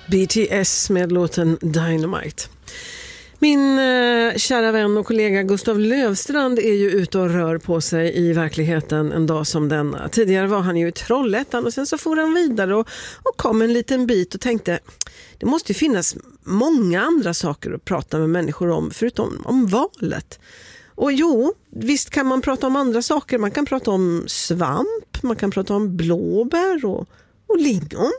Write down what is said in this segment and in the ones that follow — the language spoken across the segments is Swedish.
BTS med låten Dynamite. Min kära vän och kollega Gustav Lövstrand är ju ute och rör på sig i verkligheten en dag som denna. Tidigare var han ju i Trollhättan och sen så får han vidare och kom en liten bit och tänkte det måste ju finnas många andra saker att prata med människor om förutom om valet. Och jo, visst kan man prata om andra saker. Man kan prata om svamp, man kan prata om blåbär och lingon.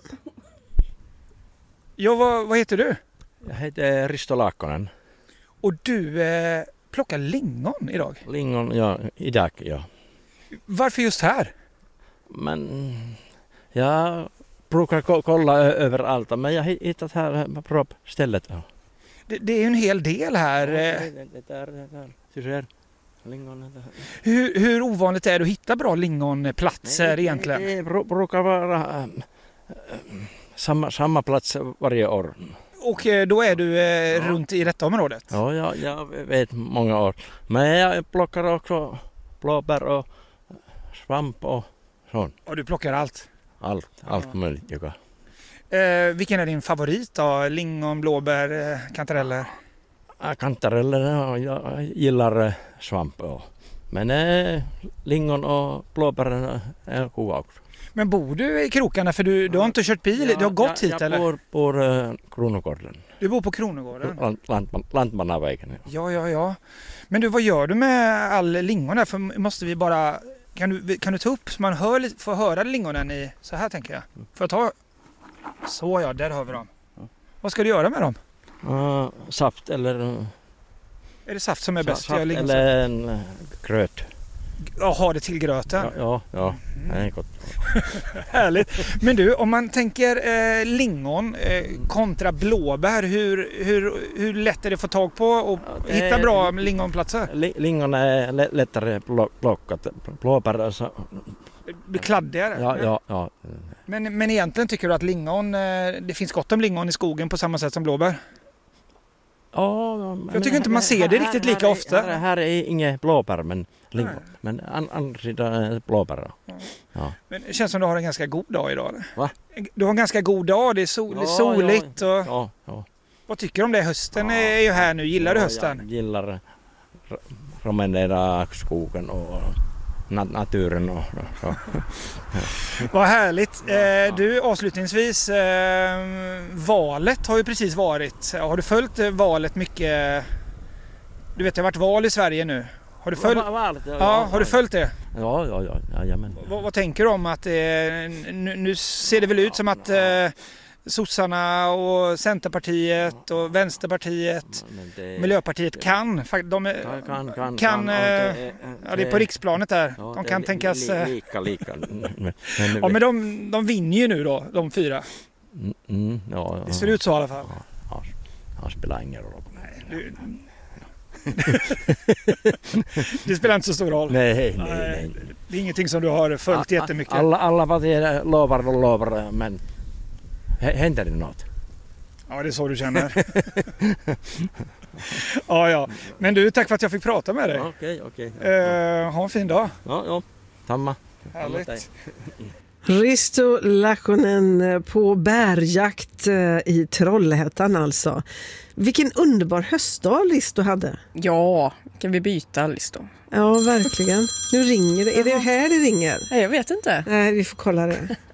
Ja, vad heter du? Jag heter Risto Laakkonen. Och du plockar lingon idag? Lingon, ja, idag, ja. Varför just här? Men jag brukar kolla överallt, men jag har hittat här på stället. Ja. Det är ju en hel del här. Det där. Du ser, lingon. Hur ovanligt är det att hitta bra lingonplatser egentligen? Det brukar vara samma plats varje år. Och då är du runt i detta området? Ja, jag vet många år. Men jag plockar också blåbär och svamp och sånt. Och du plockar allt? Allt möjligt. Jag. Vilken är din favorit då? Lingon, blåbär, kantareller? Kantareller, jag gillar svamp. Men lingon och blåbär är goda också. Men bor du i krokarna? För du har inte kört bil, du har gått hit eller? Jag bor på Kronogården. Du bor på Kronogården? Lantmannavägen. Ja. Men du, vad gör du med all lingon där? För måste vi bara... Kan du ta upp så man får höra lingonen i... Så här tänker jag. Får jag ta... Så ja, där har vi dem. Vad ska du göra med dem? Saft eller... Är det saft som är bäst? Saft eller en gröt. Ja, ha det till gröten. Ja, det är gott. Härligt. Men du, om man tänker lingon kontra blåbär, hur lätt är det att få tag på och hitta bra lingonplatser? Lingon är lättare plockat. Blåbär alltså. Det blir kladdigare? Ja. Men egentligen tycker du att lingon, det finns gott om lingon i skogen på samma sätt som blåbär? Ja, jag tycker inte man ser det riktigt lika ofta. Här är inget blåbär, men lingon. Men andra sidan är blåbär. Ja. Men det känns som du har en ganska god dag idag. Eller? Va? Du har en ganska god dag, det är soligt. Ja. Vad tycker du om det? Hösten är ju här nu. Gillar du hösten? Jag gillar promenera skogen och naturen. Och så. Vad härligt. Du, avslutningsvis, valet har ju precis varit. Har du följt valet mycket? Du vet, det har varit val i Sverige nu. Har du följt? Har du följt det? Ja. Vad tänker du om att nu ser det väl ut som att Sossarna och Centerpartiet och Vänsterpartiet, Miljöpartiet kan. Det är på riksplanet där. Ja, de kan tänkas... Lika. Ja, men de vinner ju nu då, de fyra. Ja. Det ser ut så i alla fall. Han spelar ingen roll. Det spelar inte så stor roll. Nej. Det är ingenting som du har följt jättemycket. Alla partier lovar, men händer det något? Ja, det är så du känner. Ja. Men du, tack för att jag fick prata med dig. Okej. Ha en fin dag. Ja. Samma. Härligt. Risto Laakkonen på bärjakt i Trollhättan alltså. Vilken underbar höstdag Risto hade. Ja, kan vi byta Risto? Ja, verkligen. Nu ringer det. Är det här det ringer? Nej, jag vet inte. Nej, vi får kolla det.